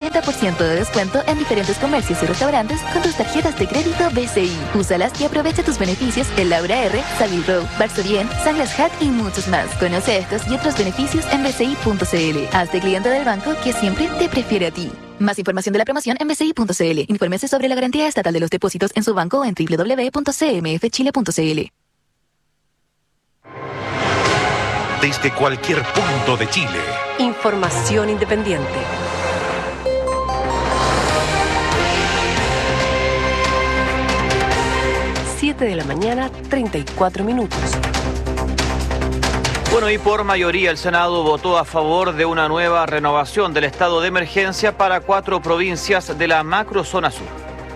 40% de descuento en diferentes comercios y restaurantes con tus tarjetas de crédito BCI. Úsalas y aprovecha tus beneficios en Laura R, Savile Row, Varsovien, Sunglass Hut y muchos más. Conoce estos y otros beneficios en bci.cl. Hazte cliente del banco que siempre te prefiere a ti. Más información de la promoción en bci.cl. Infórmese sobre la garantía estatal de los depósitos en su banco en www.cmfchile.cl. Desde cualquier punto de Chile. Información independiente. 7 de la mañana, 34 minutos. Bueno, y por mayoría el Senado votó a favor de una nueva renovación del estado de emergencia para 4 provincias de la macrozona sur.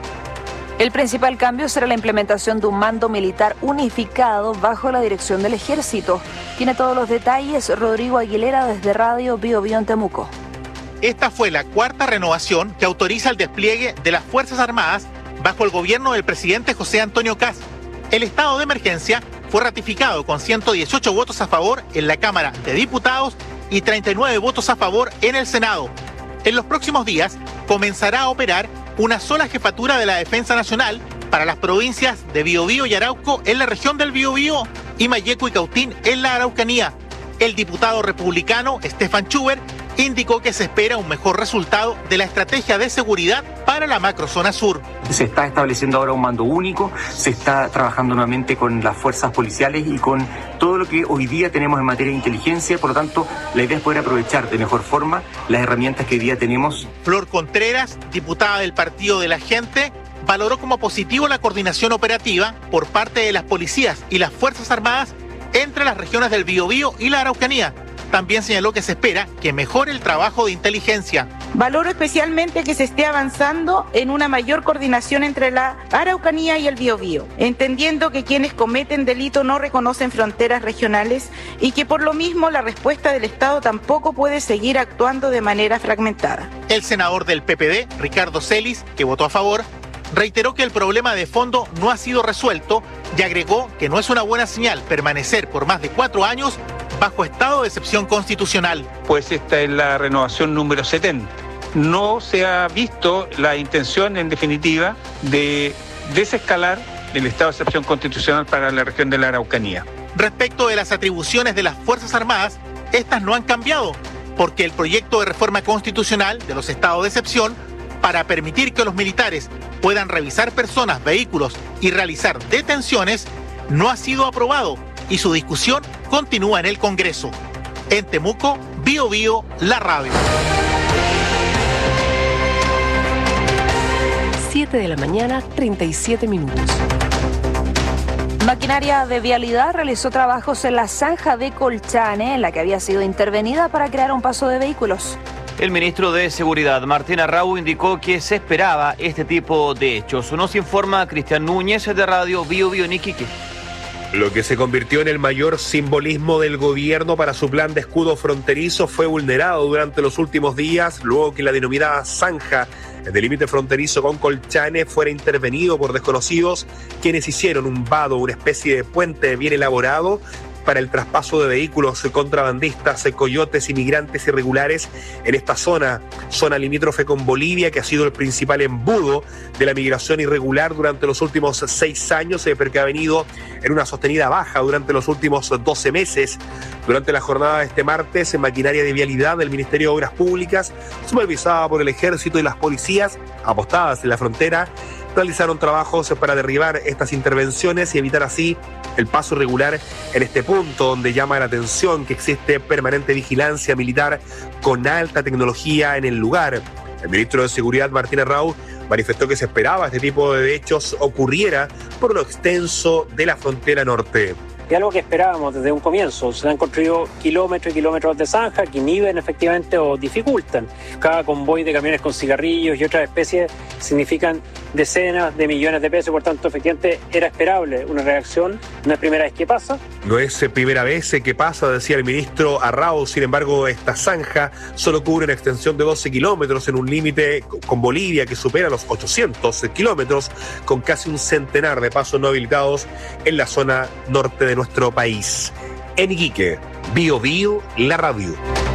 El principal cambio será la implementación de un mando militar unificado bajo la dirección del Ejército. Tiene todos los detalles Rodrigo Aguilera desde Radio Bio Bio en Temuco. Esta fue la 4ª renovación que autoriza el despliegue de las Fuerzas Armadas bajo el gobierno del presidente José Antonio Kast. El estado de emergencia fue ratificado con 118 votos a favor en la Cámara de Diputados y 39 votos a favor en el Senado. En los próximos días comenzará a operar una sola jefatura de la Defensa Nacional para las provincias de Biobío y Arauco en la región del Biobío y Mayeco y Cautín en la Araucanía. El diputado republicano Stefan Schubert indicó que se espera un mejor resultado de la estrategia de seguridad para la macrozona sur. Se está estableciendo ahora un mando único, se está trabajando nuevamente con las fuerzas policiales y con todo lo que hoy día tenemos en materia de inteligencia, por lo tanto, la idea es poder aprovechar de mejor forma las herramientas que hoy día tenemos. Flor Contreras, diputada del Partido de la Gente, valoró como positivo la coordinación operativa por parte de las policías y las Fuerzas Armadas entre las regiones del Biobío y la Araucanía. También señaló que se espera que mejore el trabajo de inteligencia. Valoro especialmente que se esté avanzando en una mayor coordinación entre la Araucanía y el Biobío, entendiendo que quienes cometen delito no reconocen fronteras regionales y que por lo mismo la respuesta del Estado tampoco puede seguir actuando de manera fragmentada. El senador del PPD, Ricardo Celis, que votó a favor, reiteró que el problema de fondo no ha sido resuelto y agregó que no es una buena señal permanecer por más de 4 años bajo estado de excepción constitucional. Pues esta es la renovación número 70. No se ha visto la intención, en definitiva, de desescalar el estado de excepción constitucional para la región de la Araucanía. Respecto de las atribuciones de las Fuerzas Armadas, estas no han cambiado, porque el proyecto de reforma constitucional de los estados de excepción para permitir que los militares puedan revisar personas, vehículos y realizar detenciones no ha sido aprobado y su discusión continúa en el Congreso. En Temuco, Bio Bio, la radio. 7 de la mañana, 37 minutos. Maquinaria de Vialidad realizó trabajos en la zanja de Colchane, en la que había sido intervenida para crear un paso de vehículos. El ministro de Seguridad, Martín Arrau, indicó que se esperaba este tipo de hechos. Nos informa Cristian Núñez de Radio Bio Bio en Iquique. Lo que se convirtió en el mayor simbolismo del gobierno para su plan de escudo fronterizo fue vulnerado durante los últimos días, luego que la denominada zanja del límite fronterizo con Colchane fuera intervenido por desconocidos, quienes hicieron un vado, una especie de puente bien elaborado para el traspaso de vehículos contrabandistas, coyotes y migrantes irregulares en esta zona limítrofe con Bolivia, que ha sido el principal embudo de la migración irregular durante los últimos 6 años, pero que ha venido en una sostenida baja durante los últimos 12 meses. Durante la jornada de este martes, en maquinaria de vialidad del Ministerio de Obras Públicas, supervisada por el Ejército y las policías apostadas en la frontera, realizaron trabajos para derribar estas intervenciones y evitar así el paso irregular en este punto, donde llama la atención que existe permanente vigilancia militar con alta tecnología en el lugar. El ministro de Seguridad, Martín Arrau, manifestó que se esperaba este tipo de hechos ocurriera por lo extenso de la frontera norte. Es algo que esperábamos desde un comienzo. Se han construido kilómetros y kilómetros de zanja que inhiben efectivamente o dificultan. Cada convoy de camiones con cigarrillos y otras especies significan decenas de millones de pesos. Por tanto, efectivamente era esperable una reacción. No es primera vez que pasa. No es primera vez que pasa, decía el ministro Arrau. Sin embargo, esta zanja solo cubre una extensión de 12 kilómetros en un límite con Bolivia que supera los 800 kilómetros, con casi un centenar de pasos no habilitados en la zona norte de nuestro país. En Iquique, Bio Bio, la radio.